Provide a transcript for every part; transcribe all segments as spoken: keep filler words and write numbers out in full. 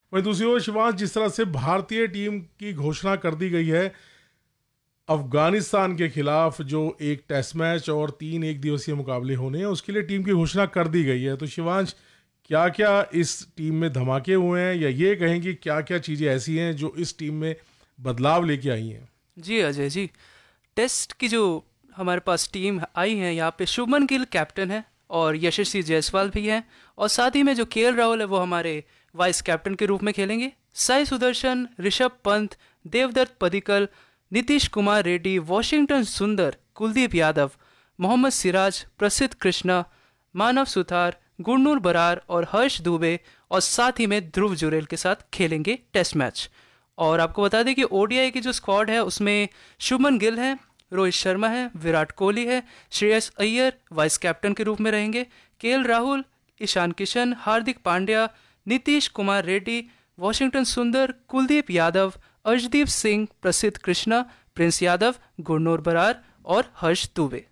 वहीं दूसरी ओर शिवांश, जिस तरह से भारतीय टीम की घोषणा कर दी गई है अफगानिस्तान के खिलाफ, जो एक टेस्ट मैच और तीन एक दिवसीय मुकाबले होने हैं, उसके लिए टीम की घोषणा कर दी गई है। तो शिवांश, क्या क्या इस टीम में धमाके हुए हैं, या ये कहें कि क्या क्या चीज़ें ऐसी हैं जो इस टीम में बदलाव लेके आई हैं? जी अजय जी, टेस्ट की जो हमारे पास टीम आई है, यहाँ पे शुभमन गिल कैप्टन है और यशस्वी जायसवाल भी हैं, और साथ ही में जो के एल राहुल है वो हमारे वाइस कैप्टन के रूप में खेलेंगे। साई सुदर्शन, ऋषभ पंत, देवदत्त पडिक्कल, नीतीश कुमार रेड्डी, वॉशिंगटन सुंदर, कुलदीप यादव, मोहम्मद सिराज, प्रसिद्ध कृष्णा, मानव सुथार, गुरनूर बरार और हर्ष दुबे, और साथ ही में ध्रुव जुरेल के साथ खेलेंगे टेस्ट मैच। और आपको बता दें कि ओ डी आई की जो स्क्वाड है उसमें शुभमन गिल है, रोहित शर्मा है, विराट कोहली है, श्रेयस अय्यर वाइस कैप्टन के रूप में रहेंगे, के एल राहुल, ईशान किशन, हार्दिक पांड्या, नीतीश कुमार रेड्डी, वॉशिंगटन सुंदर, कुलदीप यादव, अर्शदीप सिंह, प्रसिद्ध कृष्णा, प्रिंस यादव, गुरनूर बरार और हर्ष दुबे।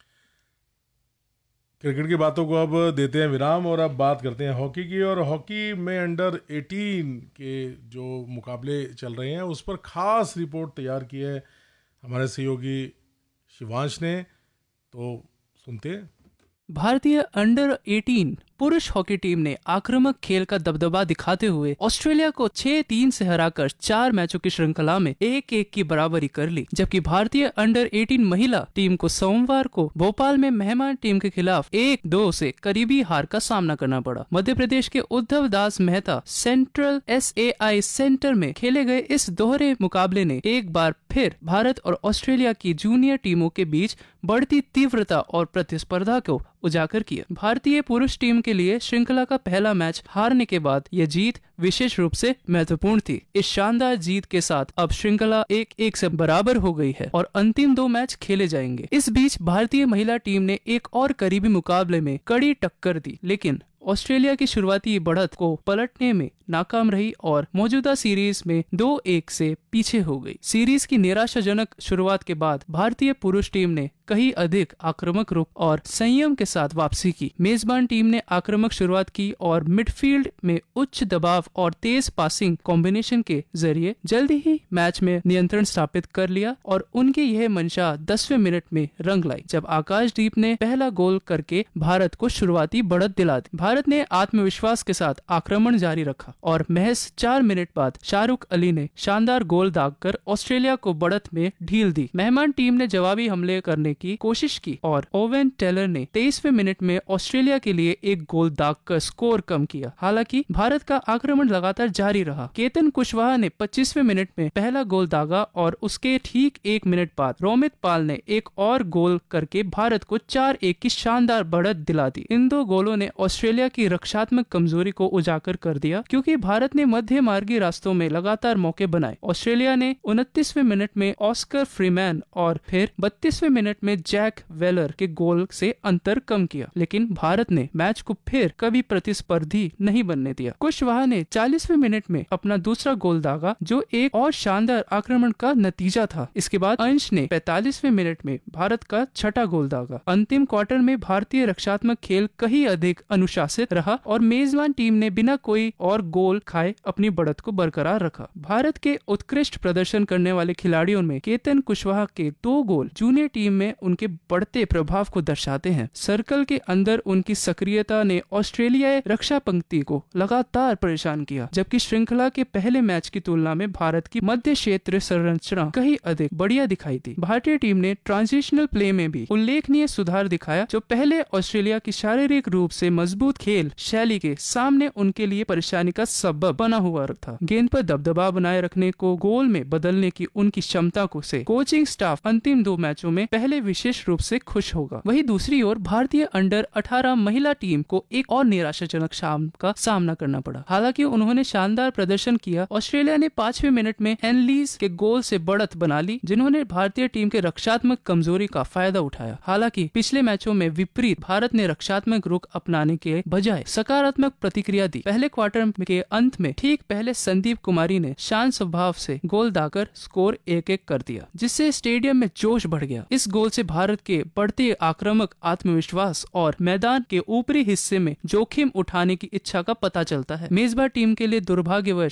क्रिकेट की बातों को अब देते हैं विराम और अब बात करते हैं हॉकी की। और हॉकी में अंडर एटीन के जो मुकाबले चल रहे हैं उस पर खास रिपोर्ट तैयार की है हमारे सहयोगी शिवांश ने, तो सुनते हैं। भारतीय अंडर एटीन पुरुष हॉकी टीम ने आक्रामक खेल का दबदबा दिखाते हुए ऑस्ट्रेलिया को छह तीन से हराकर चार मैचों की श्रृंखला में एक एक की बराबरी कर ली, जबकि भारतीय अंडर एटीन महिला टीम को सोमवार को भोपाल में मेहमान टीम के खिलाफ एक दो से करीबी हार का सामना करना पड़ा। मध्य प्रदेश के उद्धव दास Mehta central S A I centre में खेले गए इस दोहरे मुकाबले ने एक बार फिर भारत और ऑस्ट्रेलिया की जूनियर टीमों के बीच बढ़ती तीव्रता और प्रतिस्पर्धा को उजागर किया। भारतीय पुरुष टीम के लिए श्रृंखला का पहला मैच हारने के बाद यह जीत विशेष रूप से महत्वपूर्ण थी। इस शानदार जीत के साथ अब श्रृंखला एक एक से बराबर हो गई है और अंतिम दो मैच खेले जाएंगे। इस बीच भारतीय महिला टीम ने एक और करीबी मुकाबले में कड़ी टक्कर दी, लेकिन ऑस्ट्रेलिया की शुरुआती बढ़त को पलटने में नाकाम रही और मौजूदा सीरीज में दो एक से पीछे हो गई। सीरीज की निराशाजनक शुरुआत के बाद भारतीय पुरुष टीम ने कहीं अधिक आक्रामक रुख और संयम के साथ वापसी की। मेजबान टीम ने आक्रामक शुरुआत की और मिडफील्ड में उच्च दबाव और तेज पासिंग कॉम्बिनेशन के जरिए जल्दी ही मैच में नियंत्रण स्थापित कर लिया और उनकी यह मंशा दसवें मिनट में रंग लाई, जब आकाशदीप ने पहला गोल करके भारत को शुरुआती बढ़त दिला दी। भारत ने आत्मविश्वास के साथ आक्रमण जारी रखा और महज चार मिनट बाद शाहरुख अली ने शानदार गोल दागकर ऑस्ट्रेलिया को बढ़त में ढील दी। मेहमान टीम ने जवाबी हमले करने की कोशिश की और ओवेन टेलर ने तेईसवें मिनट में ऑस्ट्रेलिया के लिए एक गोल दागकर स्कोर कम किया। हालांकि भारत का आक्रमण लगातार जारी रहा। केतन कुशवाहा ने पच्चीसवें मिनट में पहला गोल दागा और उसके ठीक एक मिनट बाद रोमित पाल ने एक और गोल करके भारत को चार एक की शानदार बढ़त दिला दी। इन दो गोलों ने ऑस्ट्रेलिया की रक्षात्मक कमजोरी को उजागर कर दिया, क्योंकि भारत ने मध्य मार्गी रास्तों में लगातार मौके बनाए। ऑस्ट्रेलिया ने उनतीसवें मिनट में ऑस्कर फ्रीमैन और फिर बत्तीसवें मिनट में जैक वेलर के गोल से अंतर कम किया, लेकिन भारत ने मैच को फिर कभी प्रतिस्पर्धी नहीं बनने दिया। कुशवाहा ने चालीसवें मिनट में अपना दूसरा गोल दागा, जो एक और शानदार आक्रमण का नतीजा था। इसके बाद अंश ने पैंतालीसवें मिनट में भारत का छठा गोल दागा। अंतिम क्वार्टर में भारतीय रक्षात्मक खेल कहीं अधिक अनुशासित रहा और मेजबान टीम ने बिना कोई और गोल खाए अपनी बढ़त को बरकरार रखा। भारत के उत्कृष्ट प्रदर्शन करने वाले खिलाड़ियों में केतन कुशवाहा के दो गोल जूनियर टीम में उनके बढ़ते प्रभाव को दर्शाते हैं। सर्कल के अंदर उनकी सक्रियता ने ऑस्ट्रेलियाई रक्षा पंक्ति को लगातार परेशान किया, जबकि श्रृंखला के पहले मैच की तुलना में भारत की मध्य क्षेत्र संरचना कहीं अधिक बढ़िया दिखाई दी। भारतीय टीम ने ट्रांजिशनल प्ले में भी उल्लेखनीय सुधार दिखाया, जो पहले ऑस्ट्रेलिया की शारीरिक रूप से मजबूत खेल शैली के सामने उनके लिए परेशानी का सबब बना हुआ था। गेंद पर दबदबा बनाए रखने को गोल में बदलने की उनकी क्षमता को से कोचिंग स्टाफ अंतिम दो मैचों में पहले विशेष रूप से खुश होगा। वहीं दूसरी ओर भारतीय अंडर अठारह महिला टीम को एक और निराशाजनक शाम का सामना करना पड़ा। हालांकि उन्होंने शानदार प्रदर्शन किया। ऑस्ट्रेलिया ने पांचवें मिनट में एनलीज के गोल से बढ़त बना ली, जिन्होंने भारतीय टीम के रक्षात्मक कमजोरी का फायदा उठाया। हालांकि पिछले मैचों में विपरीत भारत ने रक्षात्मक रुख अपनाने के बजाय सकारात्मक प्रतिक्रिया दी। पहले क्वार्टर के अंत में ठीक पहले संदीप कुमारी ने शांत स्वभाव से गोल दाकर स्कोर एक एक कर दिया, जिससे स्टेडियम में जोश बढ़ गया। इस गोल से भारत के बढ़ते आक्रामक आत्मविश्वास और मैदान के ऊपरी हिस्से में जोखिम उठाने की इच्छा का पता चलता है। मेजबान टीम के लिए दुर्भाग्यवश